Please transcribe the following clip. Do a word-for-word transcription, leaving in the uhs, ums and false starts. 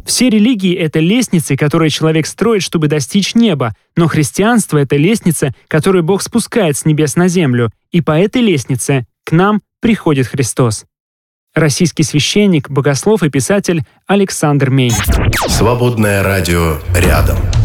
Все религии — это лестницы, которые человек строит, чтобы достичь неба, но христианство — это лестница, которую Бог спускает с небес на землю, и по этой лестнице к нам приходит Христос. Российский священник, богослов и писатель Александр Мень. Свободное радио рядом.